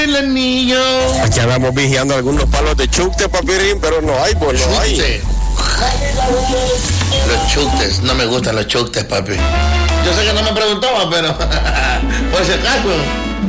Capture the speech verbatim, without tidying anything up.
El anillo. Aquí andamos vigiando algunos palos de chute, papirín, pero no hay, pues no hay. Los chutes, no me gustan los chutes, papi. Yo sé que no me preguntaba, pero por si acaso.